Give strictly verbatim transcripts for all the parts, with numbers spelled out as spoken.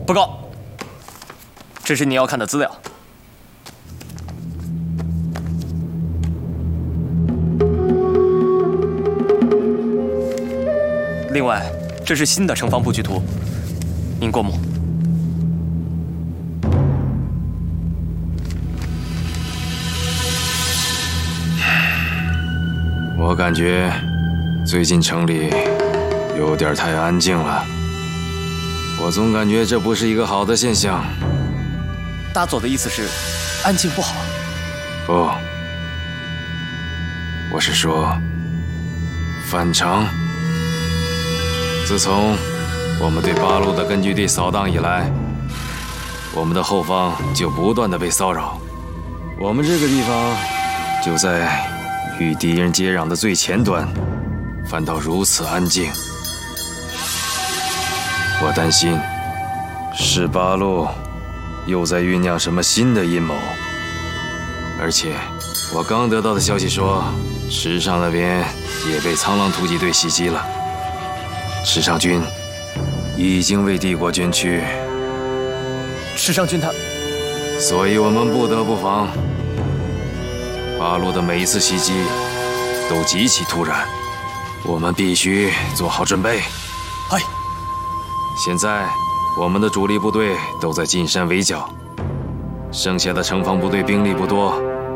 报告，这是你要看的资料。另外，这是新的城防布局图，您过目。 我感觉最近城里有点太安静了，我总感觉这不是一个好的现象。 大佐的意思是，安静不好？ 不，我是说反常。自从我们对八路的根据地扫荡以来，我们的后方就不断的被骚扰，我们这个地方就在与敌人接壤的最前端，反倒如此安静。我担心是八路又在酝酿什么新的阴谋，而且我刚得到的消息说，池上那边也被苍狼突击队袭击了。池上军已经为帝国捐躯， 池上军他， 所以我们不得不防。八路的每一次袭击都极其突然，我们必须做好准备。 嗨， 现在我们的主力部队都在进山围剿，剩下的城防部队兵力不多。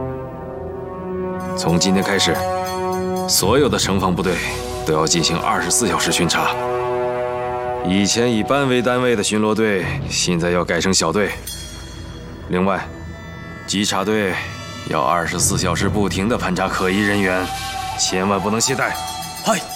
从今天开始，所有的城防部队都要进行二十四小时巡查。以前以班为单位的巡逻队，现在要改成小队。另外，稽查队要二十四小时不停地盘查可疑人员，千万不能懈怠。 嗨。